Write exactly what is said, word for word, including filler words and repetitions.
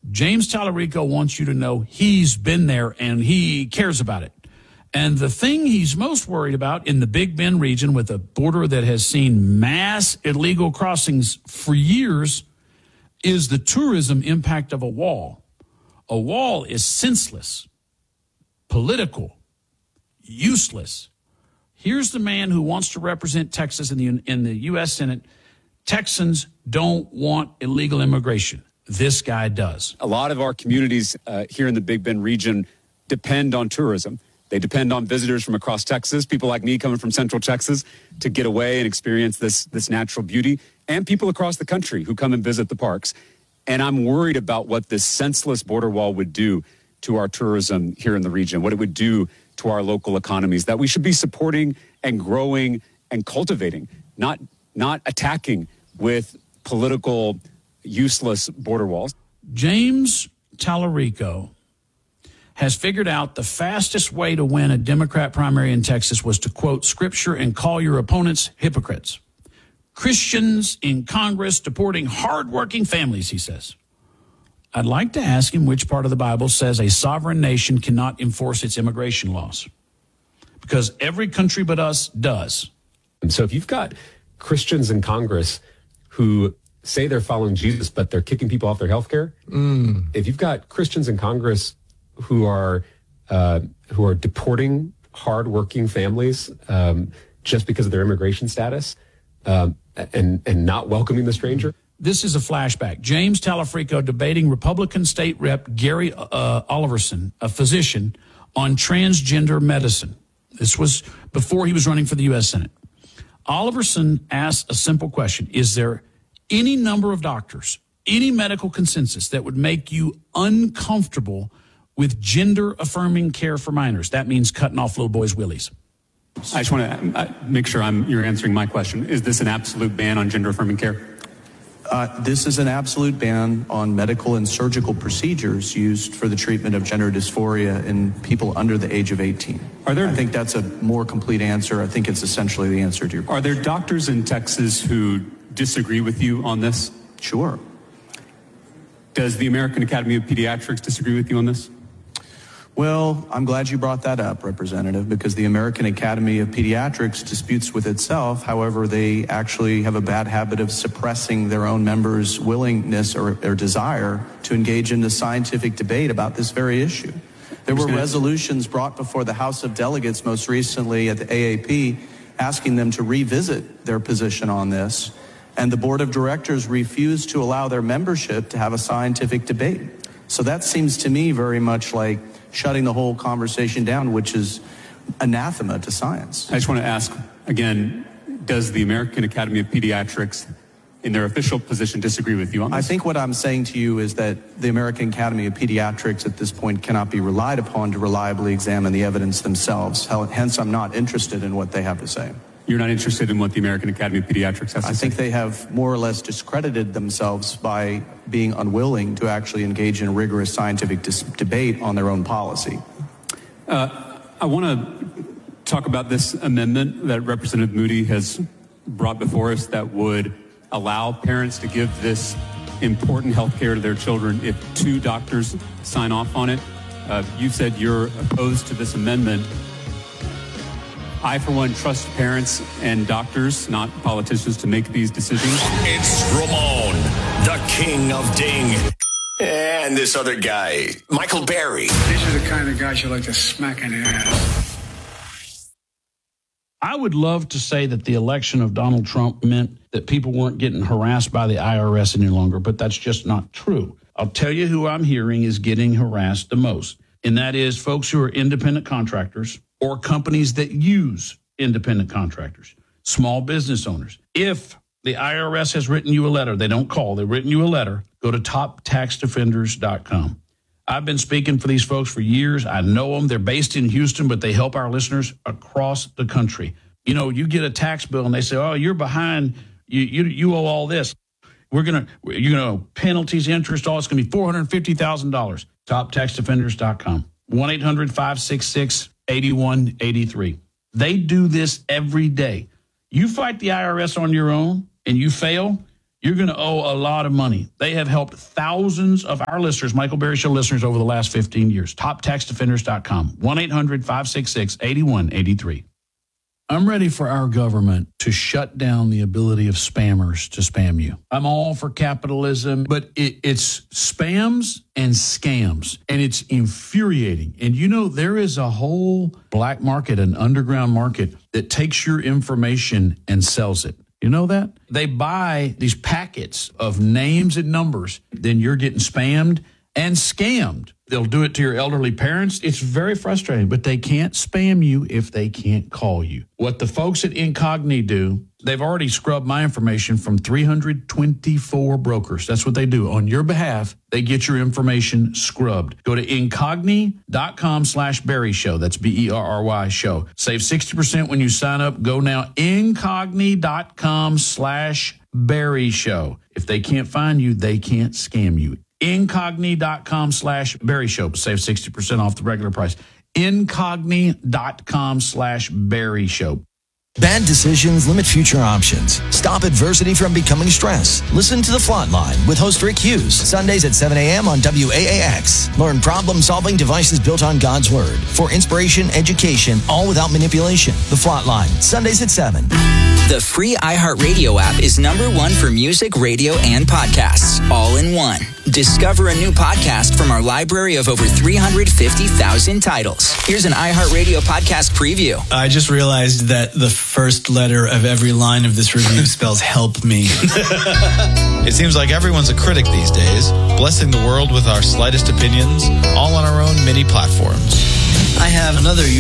James Tallarico wants you to know he's been there and he cares about it. And the thing he's most worried about in the Big Bend region, with a border that has seen mass illegal crossings for years, is the tourism impact of a wall. A wall is senseless, political, useless. Here's the man who wants to represent Texas in the in the U S Senate. Texans don't want illegal immigration. This guy does. A lot of our communities uh, here in the Big Bend region depend on tourism. They depend on visitors from across Texas, people like me coming from Central Texas, to get away and experience this, this natural beauty, and people across the country who come and visit the parks. And I'm worried about what this senseless border wall would do to our tourism here in the region, what it would do to our local economies, that we should be supporting and growing and cultivating, not not attacking with political, useless border walls. James Tallarico has figured out the fastest way to win a Democrat primary in Texas was to quote scripture and call your opponents hypocrites. Christians in Congress supporting hardworking families, he says. I'd like to ask him which part of the Bible says a sovereign nation cannot enforce its immigration laws. Because every country but us does. And so if you've got Christians in Congress who say they're following Jesus, but they're kicking people off their health care, mm. if you've got Christians in Congress who are uh, who are deporting hardworking families um, just because of their immigration status um, and and not welcoming the stranger. This is a flashback. James Tallarico debating Republican State Rep Gary uh, Oliverson, a physician, on transgender medicine. This was before he was running for the U S Senate. Oliverson asked a simple question. Is there any number of doctors, any medical consensus that would make you uncomfortable with gender-affirming care for minors? That means cutting off little boys' willies. I just want to make sure I'm you're answering my question. Is this an absolute ban on gender-affirming care? Uh, this is an absolute ban on medical and surgical procedures used for the treatment of gender dysphoria in people under the age of eighteen. Are there? I think that's a more complete answer. I think it's essentially the answer to your question. Are there doctors in Texas who disagree with you on this? Sure. Does the American Academy of Pediatrics disagree with you on this? Well, I'm glad you brought that up, Representative, because the American Academy of Pediatrics disputes with itself. However, they actually have a bad habit of suppressing their own members' willingness or, or desire to engage in the scientific debate about this very issue. There were resolutions brought before the House of Delegates most recently at the A A P asking them to revisit their position on this, and the Board of Directors refused to allow their membership to have a scientific debate. So that seems to me very much like shutting the whole conversation down, which is anathema to science. I just want to ask again, does the American Academy of Pediatrics, in their official position, disagree with you on this? I think what I'm saying to you is that the American Academy of Pediatrics at this point cannot be relied upon to reliably examine the evidence themselves. Hence, I'm not interested in what they have to say. You're not interested in what the American Academy of Pediatrics has to say? I think they have more or less discredited themselves by being unwilling to actually engage in rigorous scientific dis- debate on their own policy. Uh, I want to talk about this amendment that Representative Moody has brought before us that would allow parents to give this important health care to their children if two doctors sign off on it. Uh, you said you're opposed to this amendment. I, for one, trust parents and doctors, not politicians, to make these decisions. It's Ramon, the king of ding. And this other guy, Michael Berry. These are the kind of guys you like to smack in the ass. I would love to say that the election of Donald Trump meant that people weren't getting harassed by the I R S any longer, but that's just not true. I'll tell you who I'm hearing is getting harassed the most, and that is folks who are independent contractors or companies that use independent contractors, small business owners. If the I R S has written you a letter, they don't call, they've written you a letter, go to top tax defenders dot com. I've been speaking for these folks for years. I know them. They're based in Houston, but they help our listeners across the country. You know, you get a tax bill and they say, oh, you're behind, you you, you owe all this. We're going to, you know, penalties, interest, all it's going to be four hundred fifty thousand dollars. top tax defenders dot com. one eight hundred five six six eight one eight three. They do this every day. You fight the I R S on your own and you fail, You're going to owe a lot of money. They have helped thousands of our listeners, Michael Berry Show listeners, over the last fifteen years. top tax defenders dot com, one eight hundred five six six eight one eight three. I'm ready for our government to shut down the ability of spammers to spam you. I'm all for capitalism, but it, it's spams and scams, and it's infuriating. And you know, there is a whole black market, an underground market that takes your information and sells it. You know that? They buy these packets of names and numbers, then you're getting spammed and scammed. They'll do it to your elderly parents. It's very frustrating, but they can't spam you if they can't call you. What the folks at Incogni do, they've already scrubbed my information from three hundred twenty-four brokers. That's what they do. On your behalf, they get your information scrubbed. Go to incogni.com slash Berry Show. That's B E R R Y show. Save sixty percent when you sign up. Go now, incogni.com slash Berry Show. If they can't find you, they can't scam you. Incogni.com slash Berry Show. Save sixty percent off the regular price. Incogni.com slash Berry Show. Bad decisions limit future options. Stop adversity from becoming stress. Listen to The Flot Line with host Rick Hughes, Sundays at seven a.m. on W A A X. Learn problem-solving devices built on God's Word for inspiration, education, all without manipulation. The Flot Line, Sundays at seven. The free iHeartRadio app is number one for music, radio, and podcasts, all in one. Discover a new podcast from our library of over three hundred fifty thousand titles. Here's an iHeartRadio podcast preview. I just realized that the first letter of every line of this review spells help me. It seems like everyone's a critic these days, blessing the world with our slightest opinions, all on our own mini platforms. I have another